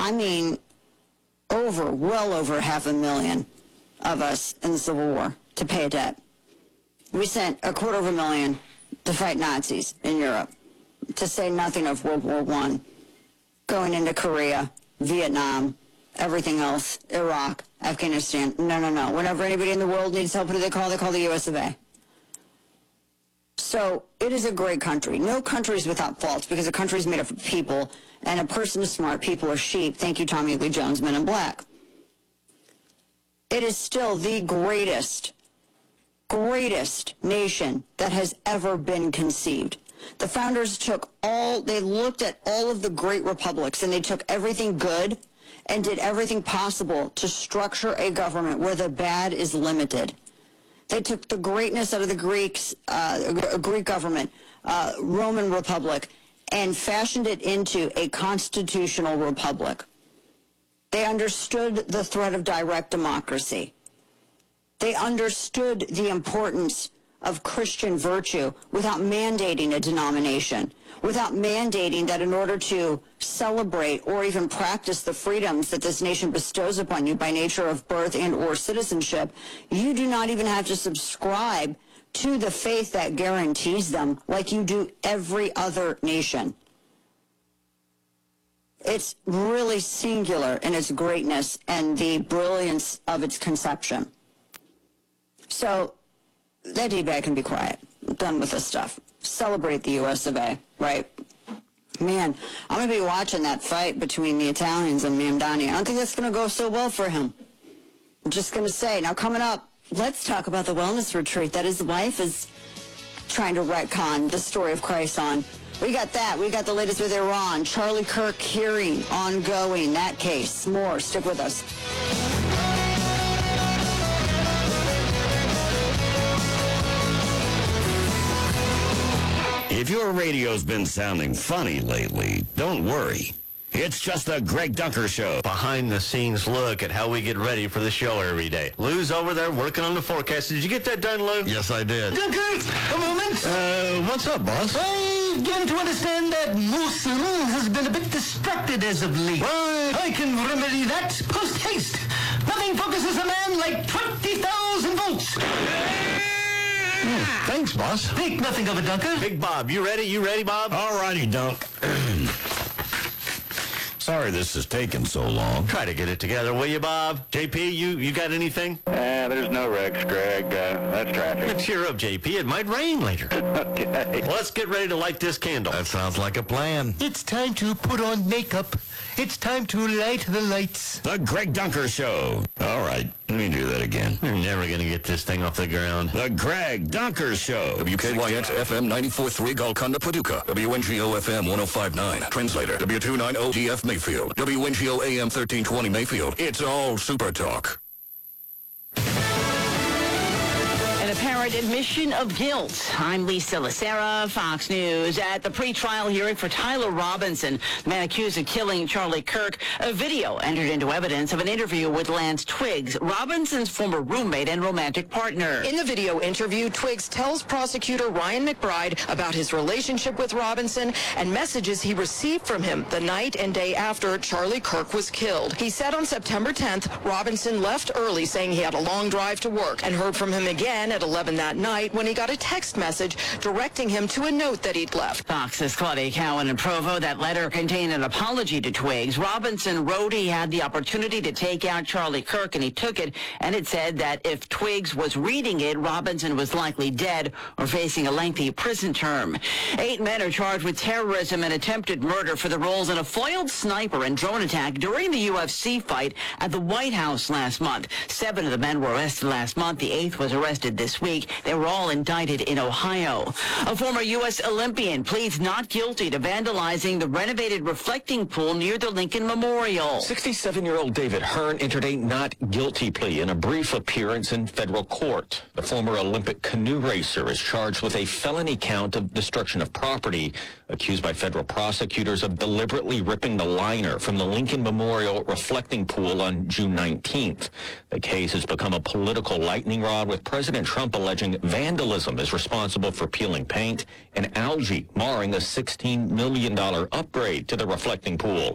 I mean, well over 500,000 of us in the Civil War to pay a debt. We sent 250,000 to fight Nazis in Europe, to say nothing of World War I, going into Korea, Vietnam, everything else, Iraq, Afghanistan. No. Whenever anybody in the world needs help, what do? They call the U.S. of A. So it is a great country. No country is without faults because a country is made up of people, and a person is smart, people are sheep. Thank you, Tommy Lee Jones, Men in Black. It is still the greatest nation that has ever been conceived. The founders they looked at all of the great republics, and they took everything good and did everything possible to structure a government where the bad is limited. They took the greatness out of the Greek government, Roman Republic, and fashioned it into a constitutional republic. They understood the threat of direct democracy. They understood the importance of Christian virtue without mandating a denomination, without mandating that in order to celebrate or even practice the freedoms that this nation bestows upon you by nature of birth and or citizenship, you do not even have to subscribe to the faith that guarantees them like you do every other nation. It's really singular in its greatness and the brilliance of its conception. So that D-bag can be quiet. I'm done with this stuff. Celebrate the U.S. of A., right? Man, I'm going to be watching that fight between the Italians and Mamdani. I don't think that's going to go so well for him. I'm just going to say. Now, coming up, let's talk about the wellness retreat that his wife is trying to retcon the story of Christ on. We got that. We got the latest with Iran. Charlie Kirk hearing ongoing. That case. More. Stick with us. If your radio's been sounding funny lately, don't worry. It's just the Greg Dunker Show. Behind-the-scenes look at how we get ready for the show every day. Lou's over there working on the forecast. Did you get that done, Lou? Yes, I did. Dunker, a moment. What's up, boss? I begin to understand that Mosul has been a bit distracted as of late. What? I can remedy that post-haste. Nothing focuses a man like 20,000 volts. Thanks, boss. Think nothing of it, Dunker. Big Bob, you ready? You ready, Bob? All righty, Dunk. Sorry this is taking so long. Try to get it together, will you, Bob? JP, you got anything? There's no wrecks, Greg. That's traffic. Cheer up, JP. It might rain later. Okay. Well, let's get ready to light this candle. That sounds like a plan. It's time to put on makeup. It's time to light the lights. The Greg Dunker Show. All right, let me do that again. We're never going to get this thing off the ground. The Greg Dunker Show. WKYX FM 94.3 Golconda, Paducah. WNGO FM 105.9. Translator. W290 GF Mayfield. WNGO AM 1320 Mayfield. It's all Super Talk. An apparent admission of guilt. I'm Lisa Lacera, Fox News. At the pretrial hearing for Tyler Robinson, the man accused of killing Charlie Kirk, a video entered into evidence of an interview with Lance Twiggs, Robinson's former roommate and romantic partner. In the video interview, Twiggs tells prosecutor Ryan McBride about his relationship with Robinson and messages he received from him the night and day after Charlie Kirk was killed. He said on September 10th, Robinson left early saying he had a long drive to work and heard from him again at 11 that night when he got a text message directing him to a note that he'd left. Fox's Claudia Cowan in Provo. That letter contained an apology to Twiggs. Robinson wrote he had the opportunity to take out Charlie Kirk, and he took it, and it said that if Twiggs was reading it, Robinson was likely dead or facing a lengthy prison term. 8 men are charged with terrorism and attempted murder for the roles in a foiled sniper and drone attack during the UFC fight at the White House last month. 7 of the men were arrested last month. The 8th was arrested this week. They were all indicted in Ohio. A former U.S. Olympian pleads not guilty to vandalizing the renovated reflecting pool near the Lincoln Memorial. 67-year-old David Hearn entered a not guilty plea in a brief appearance in federal court. The former Olympic canoe racer is charged with a felony count of destruction of property, accused by federal prosecutors of deliberately ripping the liner from the Lincoln Memorial reflecting pool on June 19th. The case has become a political lightning rod, with President Trump alleging vandalism is responsible for peeling paint and algae, marring a $16 million upgrade to the reflecting pool.